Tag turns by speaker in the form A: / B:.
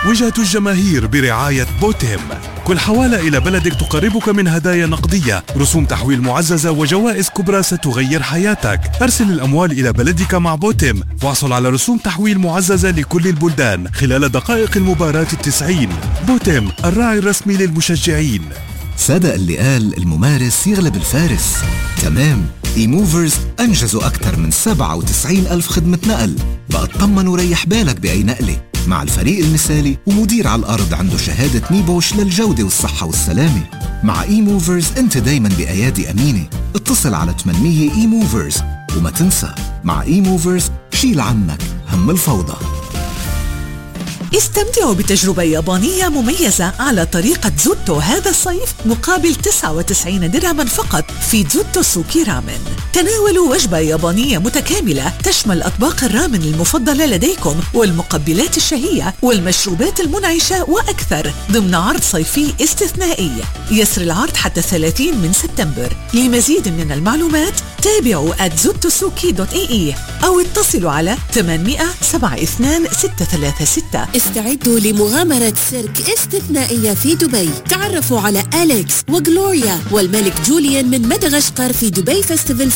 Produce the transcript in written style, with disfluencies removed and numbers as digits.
A: وجهة الجماهير برعاية بوتيم. كل حوالة إلى بلدك تقربك من هدايا نقدية، رسوم تحويل معززة وجوائز كبرى ستغير حياتك. أرسل الأموال إلى بلدك مع بوتيم واحصل على رسوم تحويل معززة لكل البلدان خلال دقائق المباراة 90. بوتيم، الراعي الرسمي للمشجعين.
B: صدق اللي قال الممارس يغلب الفارس. تمام، ايموفرز أنجزوا أكثر من 97 ألف خدمة نقل. بقى اطمن وريح بالك بأي نقلة مع الفريق المثالي ومدير على الأرض عنده شهادة نيبوش للجودة والصحة والسلامة. مع ايموفرز انت دايما بأيادي أمينة. اتصل على 800 ايموفرز وما تنسى، مع ايموفرز شيل عنك هم الفوضى.
C: استمتعوا بتجربة يابانية مميزة على طريقة زوتو هذا الصيف مقابل 99 درهما فقط في زوتو سوكي رامن. تناولوا وجبة يابانية متكاملة تشمل أطباق الرامن المفضلة لديكم والمقبلات الشهية والمشروبات المنعشة وأكثر ضمن عرض صيفي استثنائي. يسري العرض حتى 30 من سبتمبر. لمزيد من المعلومات تابعوا @zutosuki.ee أو اتصلوا على 800-72-636.
D: استعدوا لمغامرة سيرك استثنائية في دبي. تعرفوا على أليكس وغلوريا والملك جوليان من مدغشقر في دبي فيستيفال